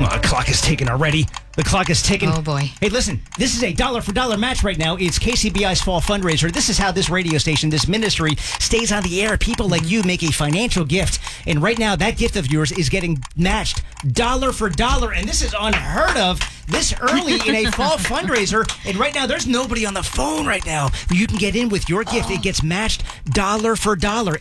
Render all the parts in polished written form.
The clock is ticking already. The clock is ticking. Oh, boy. Hey, listen, this is a dollar-for-dollar match right now. It's KCBI's fall fundraiser. This is how this radio station, this ministry, stays on the air. People like you make a financial gift. And right now, that gift of yours is getting matched dollar for dollar. And this is unheard of this early in a fall fundraiser. And right now, there's nobody on the phone right now. You can get in with your gift. It gets matched dollar for dollar.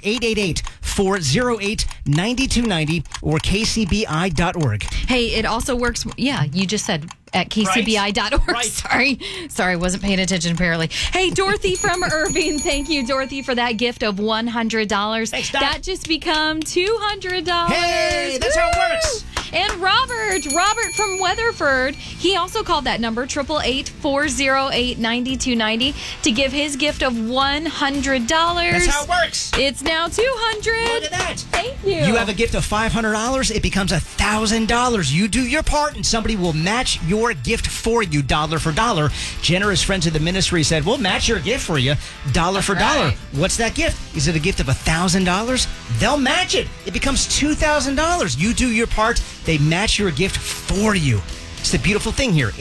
888-408-9290 or kcbi.org. Hey, it also works. Yeah, you just said at kcbi.org. Right. Sorry, wasn't paying attention apparently. Hey, Dorothy from Irving. Thank you, Dorothy, for that gift of $100. Thanks, Doc. That just become $200. Hey, that's how it works. And Robert from Weatherford, he also called that number, 888-408-9290, to give his gift of $100. That's how it works. It's now $200. Look at that. Thank you. You have a gift of $500, it becomes $1,000. You do your part, and somebody will match your gift for you, dollar for dollar. Generous friends of the ministry said, we'll match your gift for you, dollar for dollar. What's that gift? Is it a gift of $1,000? They'll match it. It becomes $2,000. You do your part, they match your gift for you. It's the beautiful thing here.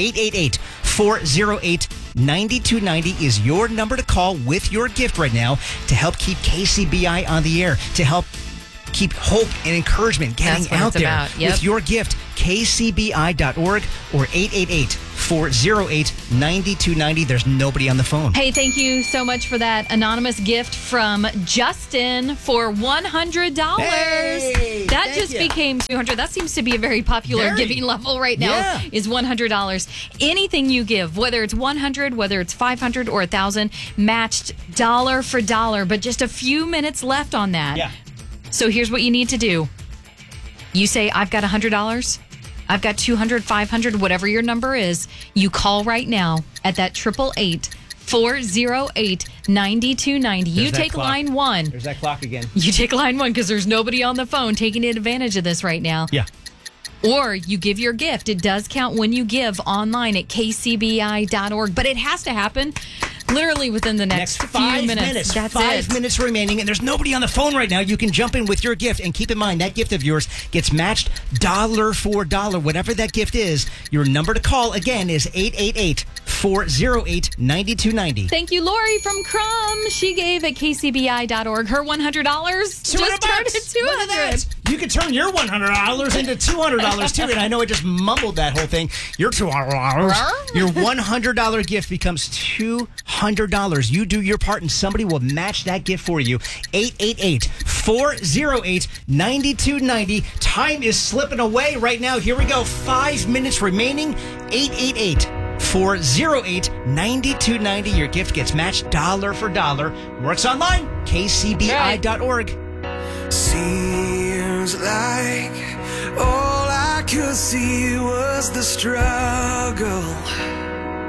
888-408-9290 is your number to call with your gift right now to help keep KCBI on the air, to help keep hope and encouragement getting out there with your gift. kcbi.org or 888-408-9290. There's nobody on the phone. Hey, thank you so much for that anonymous gift from Justin for $100. Hey, that just became $200. That seems to be a very popular giving level right now, is $100. Anything you give, whether it's $100, whether it's $500 or $1,000, matched dollar for dollar, but just a few minutes left on that. Yeah. So here's what you need to do. You say, I've got $100. I've got $200, $500, whatever your number is. You call right now at that 888-408-9290. You take line one. There's that clock again. You take line one because there's nobody on the phone taking advantage of this right now. Yeah. Or you give your gift. It does count when you give online at kcbi.org. But it has to happen literally within the next few minutes. That's 5 minutes remaining, and there's nobody on the phone right now. You can jump in with your gift, and keep in mind that gift of yours gets matched dollar for dollar. Whatever that gift is, your number to call again is 888-408-9290. Thank you, Lori from Crum. She gave at kcbi.org her $100. Just turned it Look at that. You can turn your $100 into $200 too. And I know I just mumbled that whole thing. Your $200. Your $100 gift becomes $200. You do your part, and somebody will match that gift for you. 888-408-9290. Time is slipping away right now. Here we go. 5 minutes remaining. 888-408-9290. Your gift gets matched dollar for dollar. Works online. kcbi.org. Seems like all I could see was the struggle.